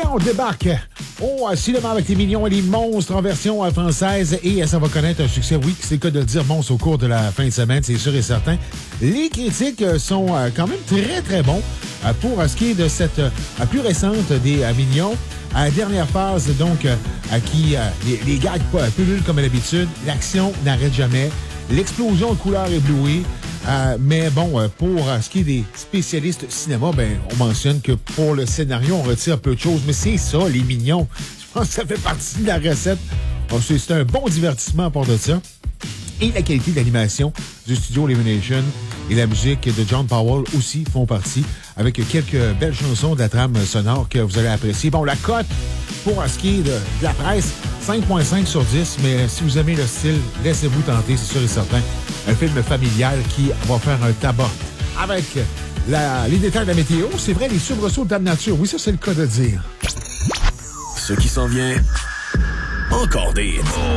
on débarque au cinéma avec les Mignons et les Monstres en version française et ça va connaître un succès, oui, c'est le cas de le dire, monstre au cours de la fin de semaine, c'est sûr et certain. Les critiques sont quand même très, très bons pour ce qui est de cette plus récente des Mignons. À la dernière phase, donc, les gags pullulent comme d'habitude, l'action n'arrête jamais, l'explosion de couleurs éblouies. Mais bon, pour ce qui est des spécialistes cinéma, on mentionne que pour le scénario, on retire peu de choses. Mais c'est ça, les Mignons. Je pense que ça fait partie de la recette. C'est un bon divertissement à part de ça. Et la qualité d'animation du studio Illumination et la musique de John Powell aussi font partie, avec quelques belles chansons de la trame sonore que vous allez apprécier. Bon, la cote pour ce qui est de la presse, 5.5 sur 10, mais si vous aimez le style, laissez-vous tenter, c'est sûr et certain. Un film familial qui va faire un tabac. Avec les détails de la météo, c'est vrai, les soubresauts de Dame Nature, oui, ça c'est le cas de dire. Ce qui s'en vient, encore des hits.